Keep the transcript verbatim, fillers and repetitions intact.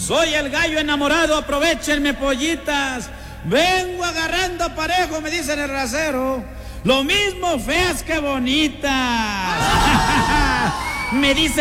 Soy el gallo enamorado, aprovechenme pollitas. Vengo agarrando parejo, me dicen el rasero. Lo mismo feas que bonitas. Me dicen